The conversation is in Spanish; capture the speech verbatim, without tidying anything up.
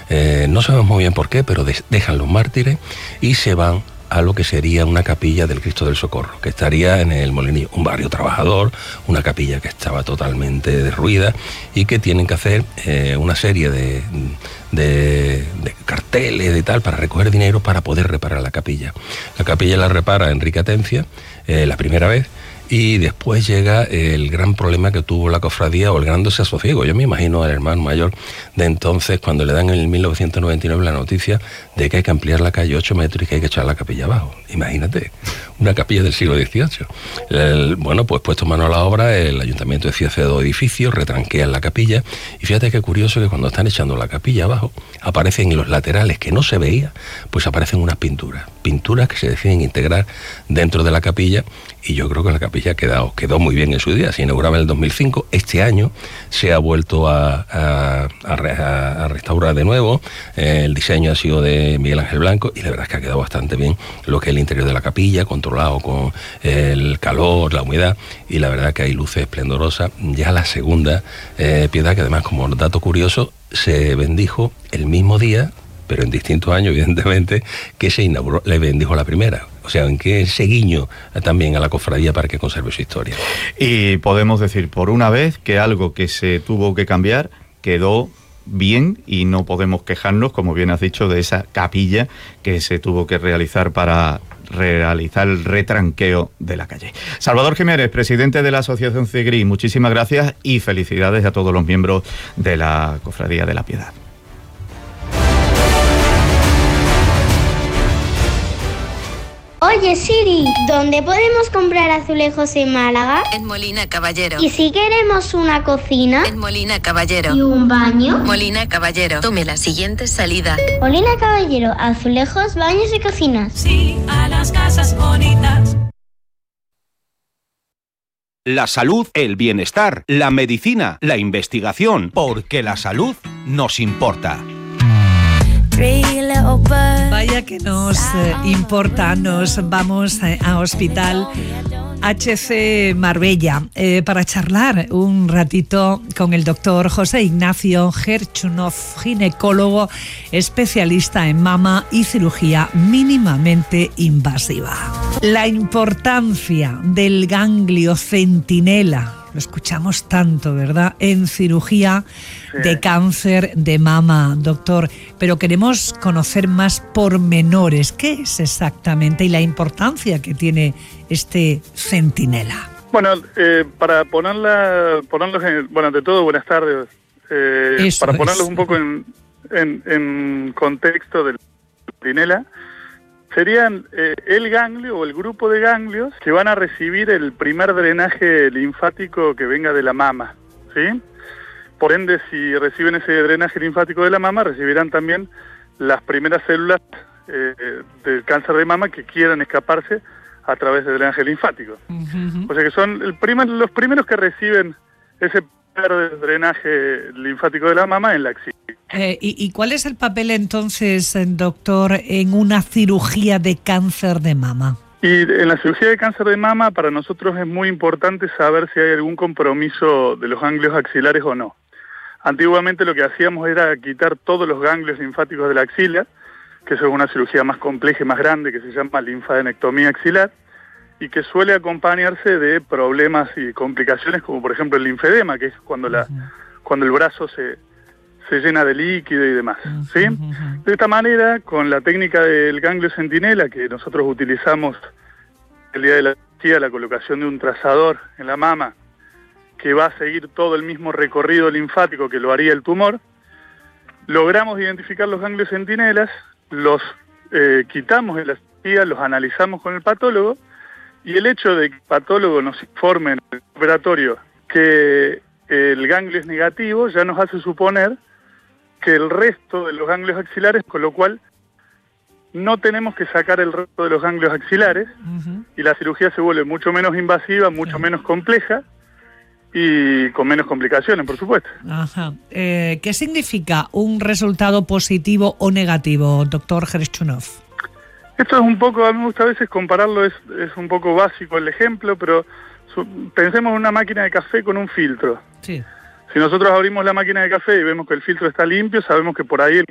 Eh, no sabemos muy bien por qué, pero de- dejan los mártires y se van a lo que sería una capilla del Cristo del Socorro, que estaría en el Molinillo, un barrio trabajador, una capilla que estaba totalmente derruida y que tienen que hacer eh, una serie de, de, de carteles y tal para recoger dinero para poder reparar la capilla. La capilla la repara Enrique Atencia eh, la primera vez, y después llega el gran problema que tuvo la cofradía o el gran desasosiego. Yo me imagino al hermano mayor de entonces cuando le dan en mil novecientos noventa y nueve la noticia de que hay que ampliar la calle ocho metros y que hay que echar la capilla abajo. Imagínate, una capilla del siglo dieciocho. El, bueno, pues puesto mano a la obra, el ayuntamiento decide hacer dos edificios, retranquean la capilla, y fíjate qué curioso que cuando están echando la capilla abajo, aparecen en los laterales que no se veía, pues aparecen unas pinturas, pinturas que se deciden integrar dentro de la capilla, y yo creo que la capilla quedó, quedó muy bien en su día. Se inauguraba en el dos mil cinco, este año se ha vuelto a, a, a, re, a, a restaurar de nuevo, eh, el diseño ha sido de Miguel Ángel Blanco, y la verdad es que ha quedado bastante bien lo que es el interior de la capilla, controlado con el calor, la humedad, y la verdad que hay luces esplendorosas. Ya la segunda eh, piedad, que además, como dato curioso, se bendijo el mismo día, pero en distintos años, evidentemente, que se inauguró, le bendijo la primera. O sea, en que ese guiño también a la cofradía para que conserve su historia. Y podemos decir por una vez que algo que se tuvo que cambiar quedó bien, y no podemos quejarnos, como bien has dicho, de esa capilla que se tuvo que realizar para realizar el retranqueo de la calle. Salvador Jiménez, presidente de la Asociación CEGRI, muchísimas gracias y felicidades a todos los miembros de la Cofradía de la Piedad. Oye Siri, ¿dónde podemos comprar azulejos en Málaga? En Molina Caballero. ¿Y si queremos una cocina? En Molina Caballero. ¿Y un baño? Molina Caballero. Tome la siguiente salida. Molina Caballero, azulejos, baños y cocinas. Sí, a las casas bonitas. La salud, el bienestar, la medicina, la investigación, porque la salud nos importa. Vaya que nos eh, importa, nos vamos eh, a Hospital H C Marbella eh, para charlar un ratito con el doctor José Ignacio Gerchunov, ginecólogo especialista en mama y cirugía mínimamente invasiva. La importancia del ganglio centinela, lo escuchamos tanto, ¿verdad?, en cirugía de cáncer de mama, doctor, pero queremos conocer más pormenores. ¿Qué es exactamente y la importancia que tiene este centinela? Bueno, eh, para ponerla, ponerlos en, bueno, ante todo, buenas tardes. Eh, para ponerlos es. un poco en, en, en contexto del centinela, serían eh, el ganglio o el grupo de ganglios que van a recibir el primer drenaje linfático que venga de la mama, ¿sí? Por ende, si reciben ese drenaje linfático de la mama, recibirán también las primeras células eh, del cáncer de mama que quieran escaparse a través del drenaje linfático. Uh-huh. O sea que son el primer, los primeros que reciben ese primer drenaje linfático de la mama en la axila. Eh, ¿y, ¿Y cuál es el papel entonces, doctor, en una cirugía de cáncer de mama? Y en la cirugía de cáncer de mama para nosotros es muy importante saber si hay algún compromiso de los ganglios axilares o no. Antiguamente lo que hacíamos era quitar todos los ganglios linfáticos de la axila, que eso es una cirugía más compleja y más grande que se llama linfadenectomía axilar, y que suele acompañarse de problemas y complicaciones como por ejemplo el linfedema, que es cuando, la, uh-huh. cuando el brazo se, se llena de líquido y demás, ¿sí? Uh-huh. De esta manera, con la técnica del ganglio centinela que nosotros utilizamos el día de la cirugía, la colocación de un trazador en la mama, que va a seguir todo el mismo recorrido linfático que lo haría el tumor, logramos identificar los ganglios centinelas, los eh, quitamos en la cirugía, los analizamos con el patólogo, y el hecho de que el patólogo nos informe en el operatorio que el ganglio es negativo ya nos hace suponer que el resto de los ganglios axilares, con lo cual no tenemos que sacar el resto de los ganglios axilares, uh-huh. y la cirugía se vuelve mucho menos invasiva, mucho uh-huh. menos compleja, y con menos complicaciones, por supuesto. Ajá. Eh, ¿Qué significa un resultado positivo o negativo, doctor Gerchunov? Esto es un poco, a mí me gusta a veces compararlo, es, es un poco básico el ejemplo, pero su, pensemos en una máquina de café con un filtro. Sí. Si nosotros abrimos la máquina de café y vemos que el filtro está limpio, sabemos que por ahí el